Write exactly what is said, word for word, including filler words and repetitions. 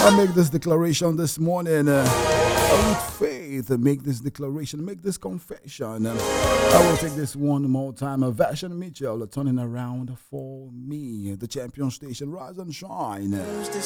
I make this declaration this morning. Uh, with faith, make this declaration, make this confession. Um, I will take this one more time. A Vashon Mitchell turning around for me. The champion station, rise and shine.